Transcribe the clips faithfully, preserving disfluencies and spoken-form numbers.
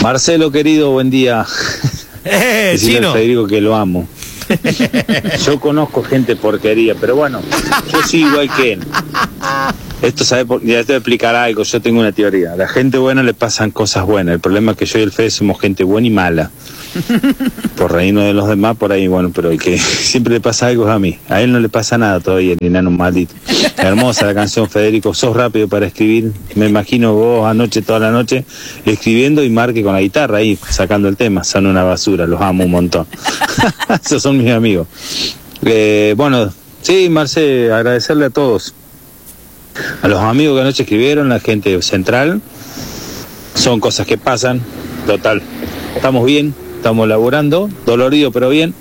Marcelo, querido, buen día. Eh, Decirle chino. a Federico que lo amo. Yo conozco gente porquería, pero bueno, yo soy igual que él. Esto, sabe, por- ya te voy a explicar algo, yo tengo una teoría. A la gente buena le pasan cosas buenas. El problema es que yo y el Fede somos gente buena y mala. Por reírnos de los demás, por ahí, bueno, pero el que siempre le pasa algo es a mí. A él no le pasa nada todavía, el enano maldito. Hermosa la canción, Federico. Sos rápido para escribir. Me imagino vos anoche, toda la noche, escribiendo y Marque con la guitarra ahí, sacando el tema. Son una basura, los amo un montón. Esos son mis amigos. Eh, bueno, sí, Marce, agradecerle a todos. A los amigos que anoche escribieron, la gente central. Son cosas que pasan. Total, estamos bien, estamos laburando, dolorido pero bien.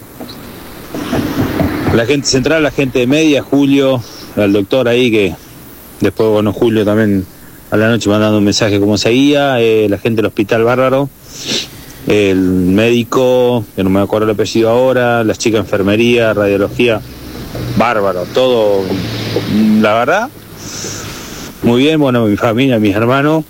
La gente central, la gente de media, Julio, al doctor ahí que después, bueno, Julio también a la noche mandando un mensaje como seguía, eh, la gente del hospital bárbaro, el médico, que no me acuerdo el apellido ahora, las chicas de enfermería, radiología, bárbaro, todo, la verdad, muy bien. Bueno, mi familia, mis hermanos,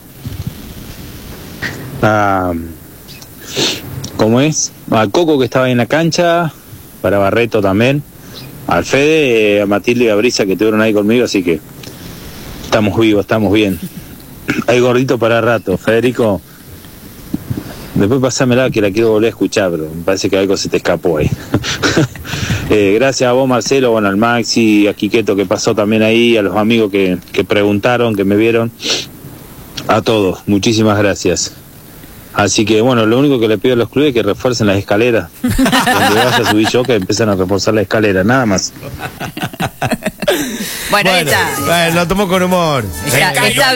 ah, ¿cómo es? Al Coco que estaba ahí en la cancha, para Barreto también, al Fede, eh, a Matilde y a Brisa que estuvieron ahí conmigo, así que estamos vivos, estamos bien. Hay gordito para rato, Federico. Después pasámela que la quiero volver a escuchar, pero me parece que algo se te escapó ahí. eh, gracias a vos, Marcelo, bueno, al Maxi, a Quiqueto que pasó también ahí, a los amigos que, que preguntaron, que me vieron, a todos, muchísimas gracias. Así que bueno, lo único que le pido a los clubes es que refuercen las escaleras. Donde vaya a subir yo, que empiezan a reforzar la escalera, nada más. Bueno, ahí Bueno, está. bueno, lo tomó con humor. Está- está